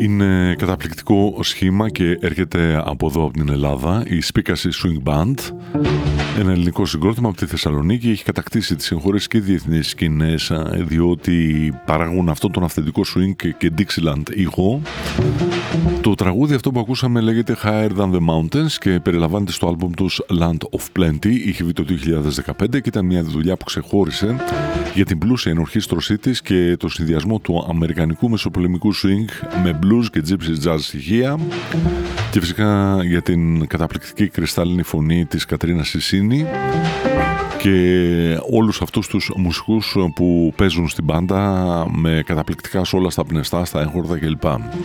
Είναι καταπληκτικό σχήμα και έρχεται από εδώ, από την Ελλάδα, η Σπίκαση Swing Band, ένα ελληνικό συγκρότημα από τη Θεσσαλονίκη. Έχει κατακτήσει τις εγχώριες και διεθνείς σκηνές, διότι παράγουν αυτόν τον αυθεντικό swing και Dixieland ήχο. Το τραγούδι αυτό που ακούσαμε λέγεται Higher Than The Mountains και περιλαμβάνεται στο άλμπουμ τους Land of Plenty. Είχε βγει το 2015 και ήταν μια δουλειά που ξεχώρισε για την πλούσια ενορχήστρωσή της και το συνδυασμό του αμερικανικού μεσοπολεμικού swing με blues και gypsy jazz στοιχεία, και φυσικά για την καταπληκτική κρυστάλλινη φωνή της Κατρίνα Σισίνη και όλους αυτούς τους μουσικούς που παίζουν στην μπάντα με καταπληκτικά σόλα στα πνευστά, στα έγχορδα κλπ.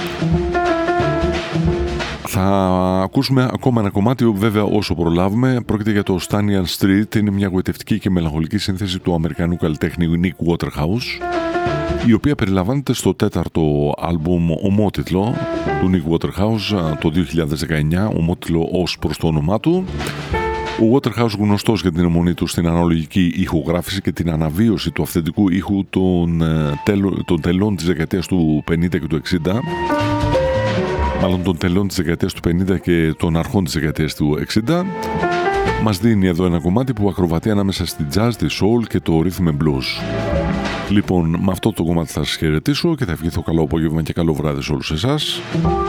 Θα ακούσουμε ακόμα ένα κομμάτι, βέβαια όσο προλάβουμε. Πρόκειται για το Stanian Street. Είναι μια γοητευτική και μελαγχολική σύνθεση του αμερικανού καλλιτέχνη Nick Waterhouse, η οποία περιλαμβάνεται στο τέταρτο άλμπουμ ομότιτλο του Nick Waterhouse το 2019, ομότιτλο ως προς το όνομά του. Ο Waterhouse, γνωστός για την αιμονή του στην αναλογική ηχογράφηση και την αναβίωση του αυθεντικού ήχου των τελών της δεκαετίας του 50 και του 60, μάλλον των τελών της δεκαετίας του 50 και των αρχών της δεκαετίας του 60, μας δίνει εδώ ένα κομμάτι που ακροβατεί ανάμεσα στη jazz, τη soul και το rhythm and blues. Λοιπόν, με αυτό το κομμάτι θα σας χαιρετήσω και θα ευχηθώ καλό απόγευμα και καλό βράδυ σε όλους εσάς.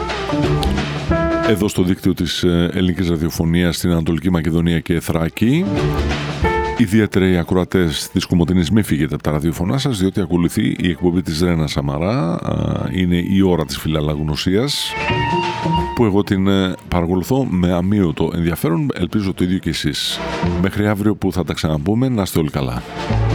Εδώ στο δίκτυο της ελληνικής ραδιοφωνίας στην Ανατολική Μακεδονία και Θράκη. Ιδιαίτερα οι ακροατές της Κομοτηνής, μην φύγετε από τα ραδιοφωνά σας, διότι ακολουθεί η εκπομπή της Ρένα Σαμαρά. Είναι η ώρα της φιλαλλαγνωσίας, που εγώ την παρακολουθώ με αμείωτο ενδιαφέρον. Ελπίζω το ίδιο και εσείς. Μέχρι αύριο που θα τα ξαναπούμε, να είστε όλοι καλά.